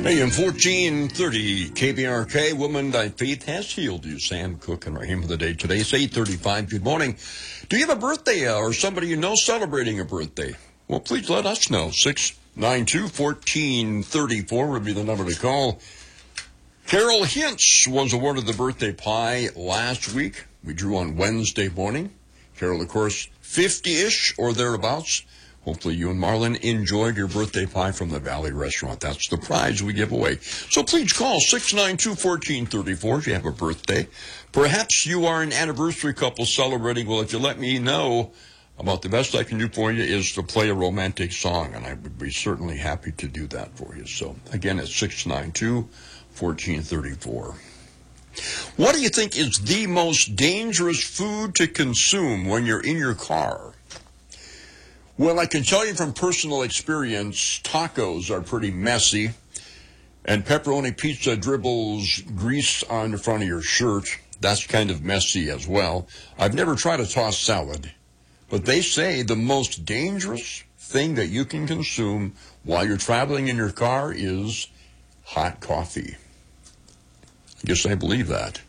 AM 1430 KBRK, Woman Thy Faith Has Healed You. Sam Cook and our hymn of the day today is 8:35. Good morning. Do you have a birthday or somebody you know celebrating a birthday? Well, please let us know. 692-1434 would be the number to call. Carol Hintz was awarded the birthday pie last week. We drew on Wednesday morning. Carol, of course, 50-ish or thereabouts. Hopefully you and Marlon enjoyed your birthday pie from the Valley Restaurant. That's the prize we give away. So please call 692-1434 if you have a birthday. Perhaps you are an anniversary couple celebrating. Well, if you let me know about the best I can do for you is to play a romantic song, and I would be certainly happy to do that for you. So again, it's 692-1434. What do you think is the most dangerous food to consume when you're in your car? Well, I can tell you from personal experience, tacos are pretty messy, and pepperoni pizza dribbles grease on the front of your shirt. That's kind of messy as well. I've never tried a tossed salad, but they say the most dangerous thing that you can consume while you're traveling in your car is hot coffee. I guess I believe that.